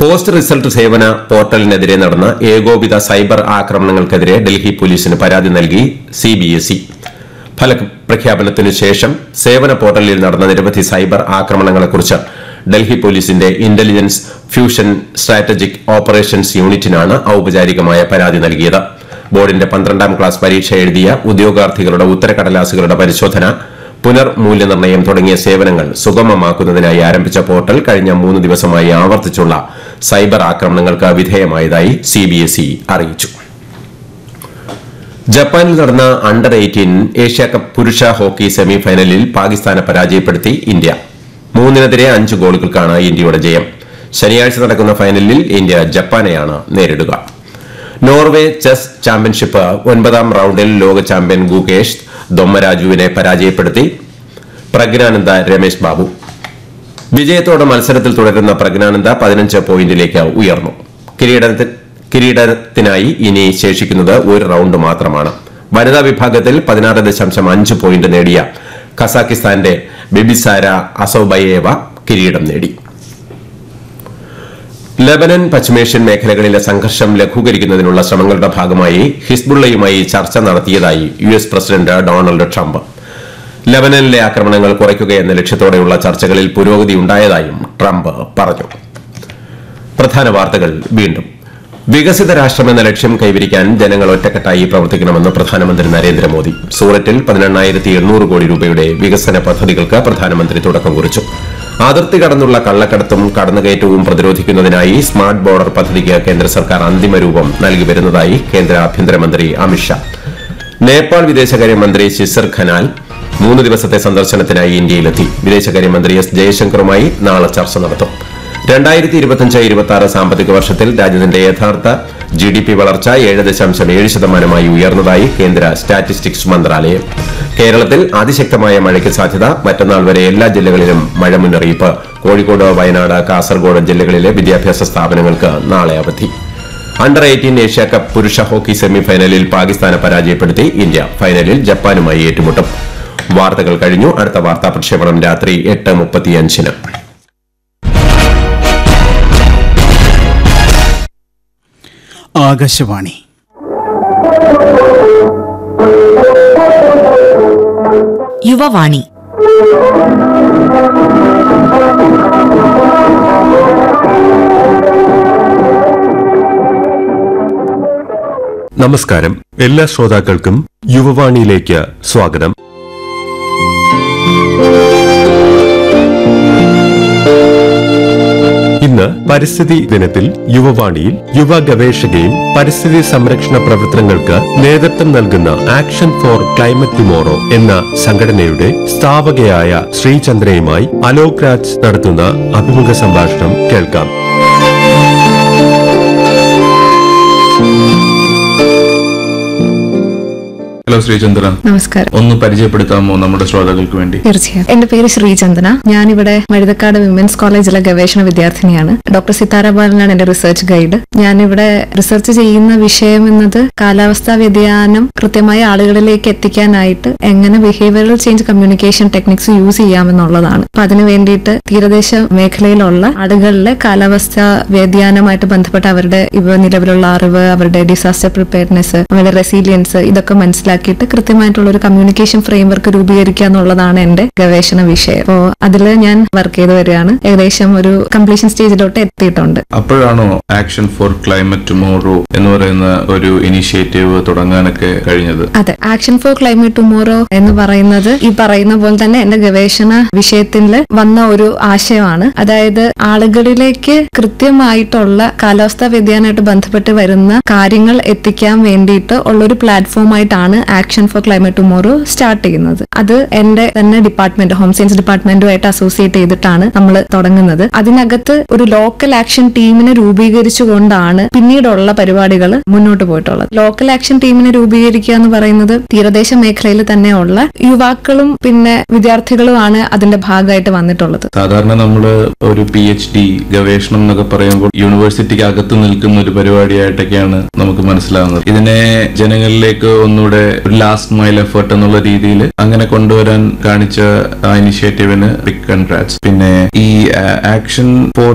Post result സേവന പോർട്ടലിനെതിരെ നടന്ന ഏകോപിത cyber ആക്രമണങ്ങൾക്കെതിരെ Delhi പോലീസിന് പരാതി നൽകി സിബിഎസ്ഇ. ഫലപ്രഖ്യാപനത്തിനു ശേഷം സേവന പോർട്ടലിൽ നടന്ന നിരവധി സൈബർ ആക്രമണങ്ങളെക്കുറിച്ച് ഡൽഹി പോലീസിന്റെ ഇന്റലിജൻസ് ഫ്യൂഷൻ സ്ട്രാറ്റജിക് ഓപ്പറേഷൻസ് യൂണിറ്റിനാണ് ഔപചാരികമായ പരാതി നൽകിയത്. ബോർഡിന്റെ 12ാം ക്ലാസ് പരീക്ഷ എഴുതിയ ഉദ്യോഗാർത്ഥികളുടെ ഉത്തരക്കടലാസുകളുടെ പരിശോധന, പുനർമൂല്യനിർണ്ണയം തുടങ്ങിയ സേവനങ്ങൾ സുഗമമാക്കുന്നതിനായി ആരംഭിച്ച പോർട്ടൽ കഴിഞ്ഞ 3 ദിവസമായി ആവർത്തിച്ചുള്ള സൈബർ ആക്രമണങ്ങൾക്ക് വിധേയമായതായി സിബിഎസ്ഇ അറിയിച്ചു. ജപ്പാനിൽ നടന്ന അണ്ടർ 18 ഏഷ്യാകപ്പ് പുരുഷ ഹോക്കി സെമിഫൈനലിൽ പാകിസ്ഥാനെ പരാജയപ്പെടുത്തി ഇന്ത്യ. 3-5 ഗോളുകൾക്കാണ് ഇന്ത്യയുടെ ജയം. ശനിയാഴ്ച നടക്കുന്ന ഫൈനലിൽ ഇന്ത്യ ജപ്പാനെയാണ് നേരിടുക. നോർവേ ചെസ് ചാമ്പ്യൻഷിപ്പ് 9ാം റൌണ്ടിൽ ലോക ചാമ്പ്യൻ ഗുകേഷ് ദൊമ്മരാജുവിനെ പരാജയപ്പെടുത്തി പ്രജ്ഞാനന്ദ രമേശ് ബാബു. വിജയത്തോടെ മത്സരത്തിൽ തുടരുന്ന പ്രജ്ഞാനന്ദ 15 പോയിന്റിലേക്ക് ഉയർന്നു. കിരീടത്തിനായി ഇനി ശേഷിക്കുന്നത് ഒരു റൌണ്ട് മാത്രമാണ്. വനിതാ വിഭാഗത്തിൽ 16.5 പോയിന്റ് നേടിയ കസാക്കിസ്ഥാന്റെ ബിബിസാര അസോബയേവ കിരീടം നേടി. ലബനൻ പശ്ചിമേഷ്യൻ മേഖലകളിലെ സംഘർഷം ലഘൂകരിക്കുന്നതിനുള്ള ശ്രമങ്ങളുടെ ഭാഗമായി ഹിസ്ബുള്ളയുമായി ചർച്ച നടത്തിയതായി യുഎസ് പ്രസിഡന്റ് ഡൊണാൾഡ് ട്രംപ്. ലബനനിലെ ആക്രമണങ്ങൾ കുറയ്ക്കുകയെന്ന ലക്ഷ്യത്തോടെയുള്ള ചർച്ചകളിൽ പുരോഗതിയുണ്ടായതായും ട്രംപ് പറഞ്ഞു. പ്രധാന വാർത്തകൾ വീണ്ടും. വികസിത രാഷ്ട്രമെന്ന ലക്ഷ്യം കൈവരിക്കാൻ ജനങ്ങൾ ഒറ്റക്കെട്ടായി പ്രവർത്തിക്കണമെന്ന് പ്രധാനമന്ത്രി നരേന്ദ്രമോദി. സൂററ്റിൽ 18,800 കോടി രൂപയുടെ വികസന പദ്ധതികൾക്ക് പ്രധാനമന്ത്രി തുടക്കം കുറിച്ചു. അതിർത്തി കടന്നുള്ള കള്ളക്കടത്തും കടന്നുകയറ്റവും പ്രതിരോധിക്കുന്നതിനായി സ്മാർട്ട് ബോർഡർ പദ്ധതിക്ക് കേന്ദ്ര സർക്കാർ അന്തിമ രൂപം നൽകി വരുന്നതായി കേന്ദ്ര ആഭ്യന്തരമന്ത്രി അമിത്ഷാ. നേപ്പാൾ വിദേശകാര്യമന്ത്രി ശിശിർ ഖനാൽ 3 ദിവസത്തെ സന്ദർശനത്തിനായി ഇന്ത്യയിലെത്തി. വിദേശകാര്യമന്ത്രി എസ് ജയശങ്കറുമായി നാളെ ചർച്ച നടത്തും. 2025-26 സാമ്പത്തിക വർഷത്തിൽ രാജ്യത്തിന്റെ യഥാർത്ഥ GDP വളർച്ച 7.7% ഉയർന്നതായി കേന്ദ്ര സ്റ്റാറ്റിസ്റ്റിക്സ് മന്ത്രാലയം. കേരളത്തിൽ അതിശക്തമായ മഴയ്ക്ക് സാധ്യത. മറ്റന്നാൾ വരെ എല്ലാ ജില്ലകളിലും മഴ മുന്നറിയിപ്പ്. കോഴിക്കോട്, വയനാട്, കാസർഗോഡ് ജില്ലകളിലെ വിദ്യാഭ്യാസ സ്ഥാപനങ്ങൾക്ക് നാളെ അവധി. അണ്ടർ 18 ഏഷ്യാകപ്പ് പുരുഷ ഹോക്കി സെമിഫൈനലിൽ പാകിസ്ഥാനെ പരാജയപ്പെടുത്തി ഇന്ത്യ. ഫൈനലിൽ ജപ്പാനുമായി ഏറ്റുമുട്ടും. വാർത്തകൾ കഴിഞ്ഞു. അടുത്ത വാർത്താ പ്രക്ഷേപണം രാത്രി 8:35. ആകാശവാണി. യുവവാണി. നമസ്കാരം. എല്ലാ ശ്രോതാക്കൾക്കും യുവവാണിയിലേക്ക് സ്വാഗതം. ഇന്ന് പരിസ്ഥിതി ദിനത്തിൽ യുവവാണിയിൽ യുവ ഗവേഷകയും പരിസ്ഥിതി സംരക്ഷണ പ്രവർത്തനങ്ങൾക്ക് നേതൃത്വം നൽകുന്ന ആക്ഷൻ ഫോർ ക്ലൈമറ്റ് ടുമോറോ എന്ന സംഘടനയുടെ സ്ഥാപകയായ ശ്രീചന്ദ്രയുമായി അലോക് രാജ് നടത്തുന്ന അഭിമുഖ സംഭാഷണം കേൾക്കാം. ഹലോ ശ്രീചന്ദ്രൻ. നമസ്കാരം. ഒന്ന് പരിചയപ്പെടുത്താമോ നമ്മുടെ ശ്രോതാക്കൾക്ക് വേണ്ടി? തീർച്ചയായും. എന്റെ പേര് ശ്രീചന്ദ്രന. ഞാനിവിടെ മഴുതക്കാട് വിമൻസ് കോളേജിലെ ഗവേഷണ വിദ്യാർത്ഥിനിയാണ്. ഡോക്ടർ സിതാര ബാലനാണ് എന്റെ റിസർച്ച് ഗൈഡ്. ഞാനിവിടെ റിസർച്ച് ചെയ്യുന്ന വിഷയം എന്നത് കാലാവസ്ഥാ വ്യതിയാനം കൃത്യമായ ആളുകളിലേക്ക് എത്തിക്കാനായിട്ട് എങ്ങനെ behavioural change communication techniques use ചെയ്യാമെന്നുള്ളതാണ്. അപ്പൊ അതിനു വേണ്ടിയിട്ട് തീരദേശ മേഖലയിലുള്ള ആളുകളിലെ കാലാവസ്ഥാ വ്യതിയാനമായിട്ട് ബന്ധപ്പെട്ട അവരുടെ നിലവിലുള്ള അറിവ്, അവരുടെ ഡിസാസ്റ്റർ പ്രിപ്പയർനെസ്, അവരുടെ റെസീലിയൻസ്, ഇതൊക്കെ മനസ്സിലാക്കിയിട്ട് കൃത്യമായിട്ടുള്ള ഒരു കമ്മ്യൂണിക്കേഷൻ ഫ്രെയിംവർക്ക് രൂപീകരിക്കുക എന്നുള്ളതാണ് എന്റെ ഗവേഷണ വിഷയം. അപ്പോ അതിൽ ഞാൻ വർക്ക് ചെയ്ത് വരികയാണ്. ഏകദേശം ഒരു കംപ്ലീഷൻ സ്റ്റേജിലോട്ട് എത്തിയിട്ടുണ്ട്. അപ്പോഴാണോ ആക്ഷൻ ഫോർ ക്ലൈമറ്റ് ടുമോറോ എന്ന് പറയുന്ന ഒരു ഇനിഷ്യേറ്റീവ് തുടങ്ങാനൊക്കെ കഴിഞ്ഞത്? അതെ, ആക്ഷൻ ഫോർ ക്ലൈമറ്റ് ടുമോറോ എന്ന് പറയുന്നത് ഈ പറയുന്ന പോലെ തന്നെ എന്റെ ഗവേഷണ വിഷയത്തിൽ വന്ന ഒരു ആശയമാണ്. അതായത് ആളുകളിലേക്ക് കൃത്യമായിട്ടുള്ള കാലാവസ്ഥാ വ്യതിയാനമായിട്ട് ബന്ധപ്പെട്ട് വരുന്ന കാര്യങ്ങൾ എത്തിക്കാൻ വേണ്ടിയിട്ട് ഉള്ളൊരു പ്ലാറ്റ്ഫോമായിട്ടാണ് action for climate tomorrow start ചെയ്യുന്നത്. അത് എന്റെ തന്നെ ഡിപ്പാർട്ട്മെന്റ്, ഹോം സയൻസ് ഡിപ്പാർട്ട്മെന്റുമായിട്ട് അസോസിയേറ്റ് ചെയ്തിട്ടാണ് നമ്മൾ തുടങ്ങുന്നത്. അതിനകത്ത് ഒരു ലോക്കൽ ആക്ഷൻ ടീമിനെ രൂപീകരിച്ചുകൊണ്ടാണ് പിന്നീടുള്ള പരിപാടികൾ മുന്നോട്ട് പോയിട്ടുള്ളത്. ലോക്കൽ ആക്ഷൻ ടീമിനെ രൂപീകരിക്കുക എന്ന് പറയുന്നത് തീരദേശ മേഖലയിൽ തന്നെയുള്ള യുവാക്കളും പിന്നെ വിദ്യാർത്ഥികളുമാണ് അതിന്റെ ഭാഗമായിട്ട് വന്നിട്ടുള്ളത്. സാധാരണ നമ്മൾ ഒരു PhD ഗവേഷണം എന്നൊക്കെ പറയുമ്പോൾ യൂണിവേഴ്സിറ്റിക്ക് അകത്ത് നിൽക്കുന്ന ഒരു പരിപാടിയായിട്ടൊക്കെയാണ് നമുക്ക് മനസ്സിലാവുന്നത്. ഇതിനെ ജനങ്ങളിലേക്ക് ഒന്നുകൂടെ ഒരു ലാസ്റ്റ് മൈൽ എഫേർട്ട് എന്നുള്ള രീതിയിൽ അങ്ങനെ കൊണ്ടുവരാൻ കാണിച്ച ആ ഇനിഷ്യേറ്റീവിന് ബിഗ് കൺഗ്രാറ്റ്സ്. പിന്നെ ഈ ആക്ഷൻ ഫോർ